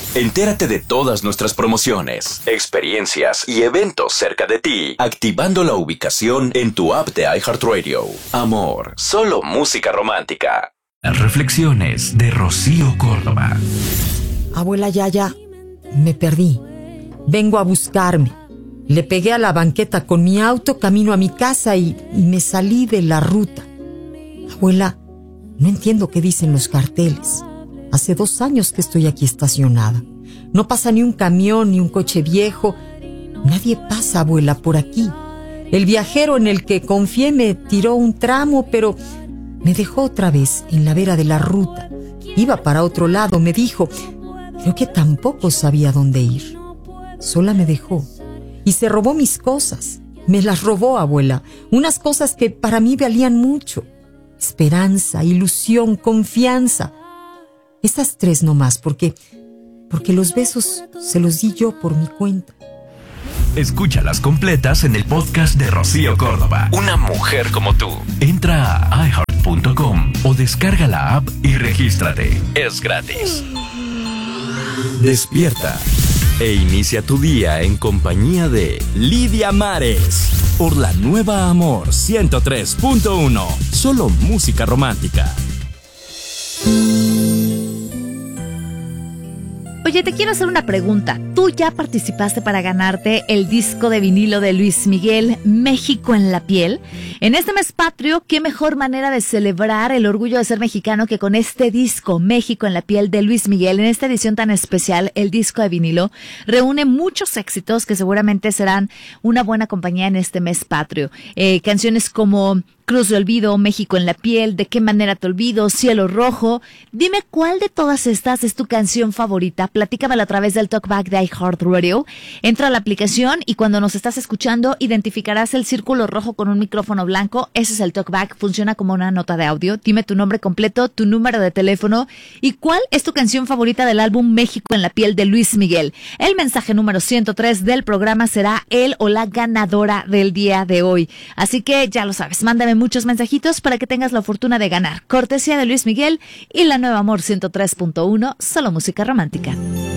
Entérate de todas nuestras promociones, experiencias y eventos cerca de ti, activando la ubicación en tu app de iHeartRadio. Amor, solo música romántica. Las reflexiones de Rocío Córdoba. Abuela Yaya, me perdí. Vengo a buscarme. Le pegué a la banqueta con mi auto camino a mi casa y me salí de la ruta. Abuela, no entiendo qué dicen los carteles. Hace 2 años que estoy aquí estacionada. No pasa ni un camión ni un coche viejo. Nadie pasa, abuela, por aquí. El viajero en el que confié me tiró un tramo, pero me dejó otra vez en la vera de la ruta. Iba para otro lado, me dijo. Creo que tampoco sabía dónde ir. Sola me dejó. Y se robó mis cosas. Me las robó, abuela. Unas cosas que para mí valían mucho. Esperanza, ilusión, confianza. Esas 3 nomás, porque los besos se los di yo por mi cuenta. Escúchalas completas en el podcast de Rocío Córdoba. Una mujer como tú. Entra a iHeart.com o descarga la app y regístrate. Es gratis. Despierta e inicia tu día en compañía de Lidia Mares por la nueva Amor 103.1. Solo música romántica. Oye, te quiero hacer una pregunta. ¿Tú ya participaste para ganarte el disco de vinilo de Luis Miguel, México en la piel? En este mes patrio, qué mejor manera de celebrar el orgullo de ser mexicano que con este disco, México en la piel de Luis Miguel. En esta edición tan especial, el disco de vinilo reúne muchos éxitos que seguramente serán una buena compañía en este mes patrio. Canciones como Cruz de Olvido, México en la piel, De qué manera te olvido, Cielo Rojo. Dime cuál de todas estas es tu canción favorita. Platícamelo a través del Talkback de iHeartRadio. Entra a la aplicación y cuando nos estás escuchando identificarás el círculo rojo con un micrófono blanco. Ese es el Talkback. Funciona como una nota de audio. Dime tu nombre completo, tu número de teléfono y cuál es tu canción favorita del álbum México en la piel de Luis Miguel. El mensaje número 103 del programa será el o la ganadora del día de hoy. Así que ya lo sabes, mándame muchos mensajitos para que tengas la fortuna de ganar. Cortesía de Luis Miguel y la nueva Amor 103.1, solo música romántica.